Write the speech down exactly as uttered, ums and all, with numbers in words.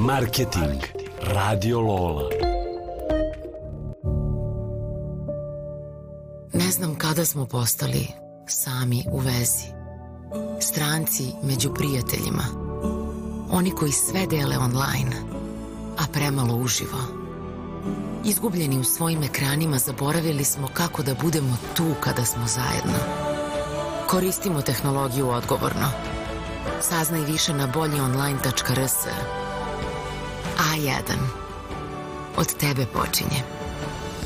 Marketing Radio Lola. Ne znam kada smo postali sami u vezi. Stranci među prijateljima. Oni koji sve dele online, a premalo uživo. Izgubljeni u svojim ekranima, zaboravili smo kako da budemo tu kada smo zajedno. Koristimo tehnologiju odgovorno. Saznaj više na bolji online tačka r s. A jedan. Od tebe počinje.